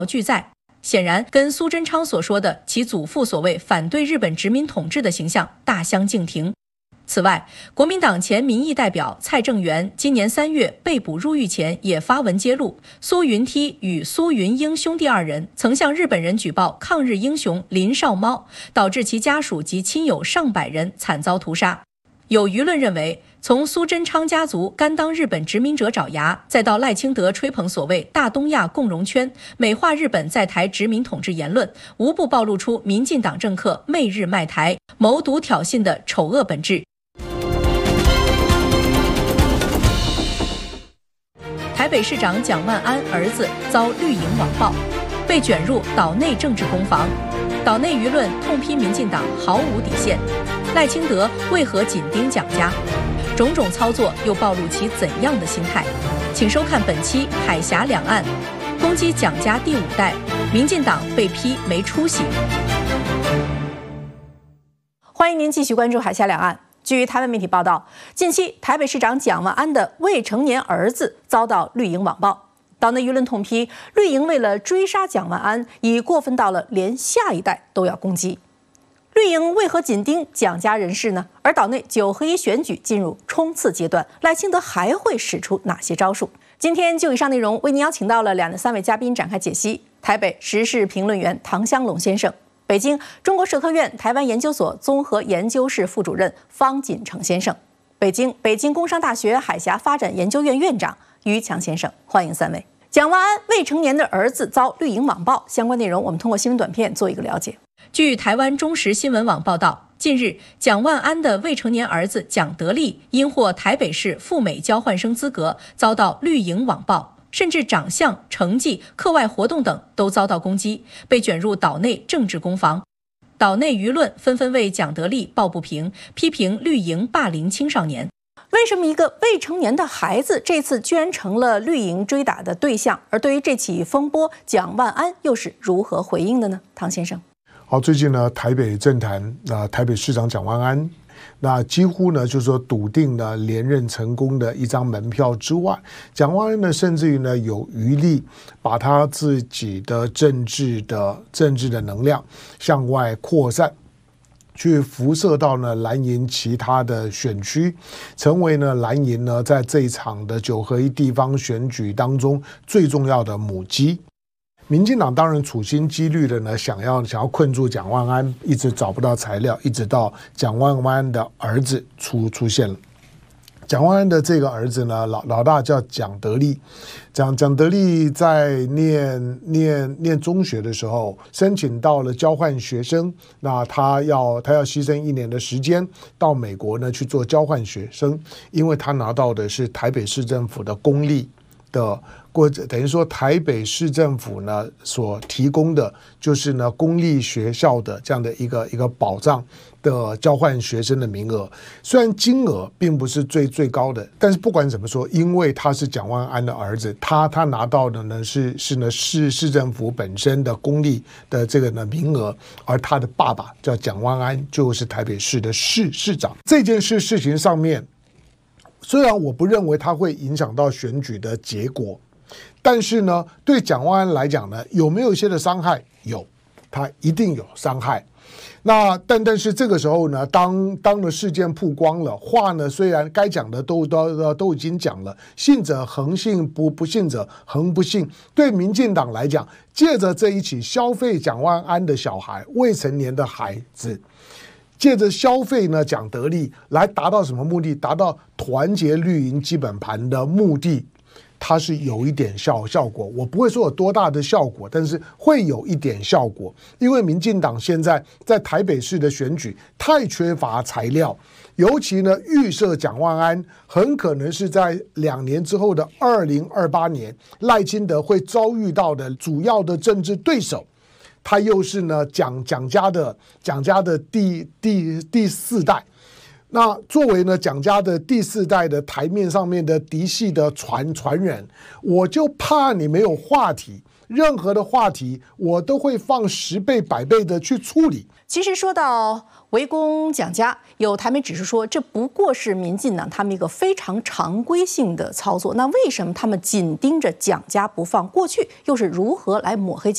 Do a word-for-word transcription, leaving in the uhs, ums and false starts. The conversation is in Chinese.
俱在。显然，跟苏贞昌所说的其祖父所谓反对日本殖民统治的形象大相径庭。此外，国民党前民意代表蔡正元今年三月被捕入狱前，也发文揭露，苏云梯与苏云英兄弟二人曾向日本人举报抗日英雄林少猫，导致其家属及亲友上百人惨遭屠杀。有舆论认为，从苏贞昌家族甘当日本殖民者爪牙，再到赖清德吹捧所谓大东亚共荣圈，美化日本在台殖民统治言论，无不暴露出民进党政客媚日卖台、谋独挑衅的丑恶本质。台北市长蒋万安儿子遭绿营网暴，被卷入岛内政治攻防，岛内舆论痛批民进党毫无底线。赖清德为何紧盯蒋家？种种操作又暴露其怎样的心态？请收看本期《海峡两岸》，攻击蒋家第五代，民进党被批没出息。欢迎您继续关注《海峡两岸》。据台湾媒体报道，近期台北市长蒋万安的未成年儿子遭到绿营网暴，岛内舆论痛批绿营为了追杀蒋万安，已过分到了连下一代都要攻击。绿营为何紧盯蒋家人士呢？而岛内九合一选举进入冲刺阶段，赖清德还会使出哪些招数？今天就以上内容为您邀请到了两的三位嘉宾展开解析：台北时事评论员唐湘龙先生，北京中国社科院台湾研究所综合研究室副主任方锦成先生，北京北京工商大学海峡发展研究院院长于强先生，欢迎三位。蒋万安未成年的儿子遭绿营网暴，相关内容我们通过新闻短片做一个了解。据台湾中时新闻网报道，近日蒋万安的未成年儿子蒋德利因获台北市赴美交换生资格，遭到绿营网暴，甚至长相、成绩、课外活动等都遭到攻击，被卷入岛内政治攻防。岛内舆论纷纷为蒋德利抱不平，批评绿营霸凌青少年。为什么一个未成年的孩子这次居然成了绿营追打的对象？而对于这起风波，蒋万安又是如何回应的呢？唐先生。 好，最近呢，台北政坛，呃，台北市长蒋万安，那几乎呢，就是说笃定了连任成功的一张门票之外，蒋万安呢，甚至于呢，有余力把他自己的政治的政治的能量向外扩散，去辐射到呢蓝营其他的选区，成为呢蓝营呢在这一场的九合一地方选举当中最重要的母鸡。民进党当然处心积虑的呢，想要想要困住蒋万安，一直找不到材料，一直到蒋万安的儿子出出现了。蒋万安的这个儿子呢，老老大叫蒋德利，蒋蒋德利在念念念中学的时候，申请到了交换学生，那他要他要牺牲一年的时间到美国呢去做交换学生，因为他拿到的是台北市政府的公立的。或者等于说，台北市政府呢所提供的就是呢公立学校的这样的一个一个保障的交换学生的名额，虽然金额并不是最最高的，但是不管怎么说，因为他是蒋万安的儿子，他他拿到的呢是是呢市市政府本身的公立的这个呢名额，而他的爸爸叫蒋万安，就是台北市的市市长。这件事事情上面，虽然我不认为它会影响到选举的结果。但是呢，对蒋万安来讲呢，有没有一些的伤害？有，他一定有伤害。那但但是这个时候呢，当当的事件曝光了，话呢虽然该讲的都都都已经讲了，信者恒信，不不信者恒不信。对民进党来讲，借着这一起消费蒋万安的小孩，未成年的孩子。借着消费呢蒋德利来达到什么目的？达到团结绿营基本盘的目的。它是有一点效效果，我不会说有多大的效果，但是会有一点效果。因为民进党现在在台北市的选举太缺乏材料，尤其呢预设蒋万安很可能是在两年之后的二零二八年，赖清德会遭遇到的主要的政治对手。他又是呢蒋蒋家的蒋家的第第第四代。那作为呢蒋家的第四代的台面上面的嫡系的传传人，我就怕你没有话题，任何的话题我都会放十倍百倍的去处理。 其实说到围攻蒋家，有台媒指出说，这不过是民进党他们一个非常常规性的操作。那为什么他们紧盯着蒋家不放？过去又是如何来抹黑